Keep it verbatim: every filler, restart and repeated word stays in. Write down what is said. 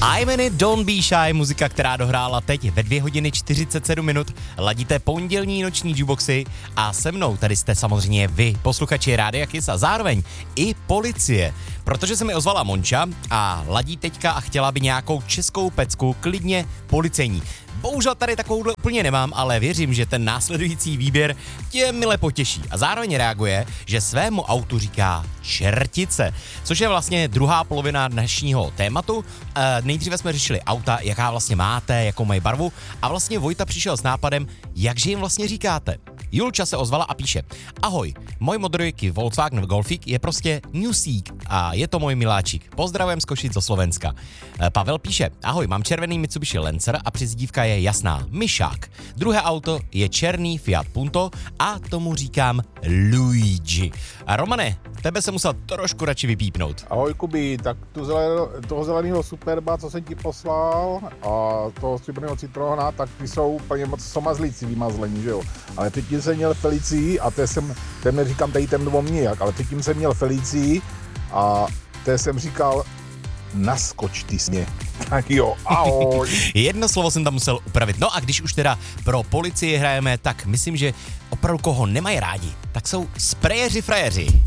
I'm in it, don't be shy, muzika, která dohrála teď ve dvě hodiny čtyřicet sedm minut. Ladíte pondělní noční jukeboxy a se mnou tady jste samozřejmě vy, posluchači Rádia Kiss a zároveň i policie. Protože se mi ozvala Monča a ladí teďka a chtěla by nějakou českou pecku, klidně policejní. Bohužel tady takovouhle úplně nemám, ale věřím, že ten následující výběr tě mile potěší. A zároveň reaguje, že svému autu říká čertice, což je vlastně druhá polovina dnešního tématu. E, nejdříve jsme řešili auta, jaká vlastně máte, jakou mají barvu a vlastně Vojta přišel s nápadem, jakže jim vlastně říkáte. Julča se ozvala a píše: Ahoj, můj motorujky Volkswagen Golfík je prostě Newsík a je to můj miláčik. Pozdravím z Košic do Slovenska. E, Pavel píše: Ahoj, mám červený Mitsubishi Lancer a přezdívka je jasná Myšák. Druhé auto je černý Fiat Punto a tomu říkám Luigi. A Romane, tebe se musel trošku radši vypípnout. Ahoj Kubi, tak tu zeleno, toho zeleného Superba, co jsem ti poslal, a toho stříbrného Citroena, tak ty jsou úplně moc somazlíci vymazlení, že jo. Ale předtím jsem měl Felicii a to jsem, ten neříkám tady ten dvom nijak, ale předtím jsem měl Felicii a to jsem říkal, naskoč ty sně. Tak jo, ahoj. Jedno slovo jsem tam musel upravit. No a když už teda pro policii hrajeme, tak myslím, že opravdu koho nemají rádi, tak jsou sprejeři frajeři.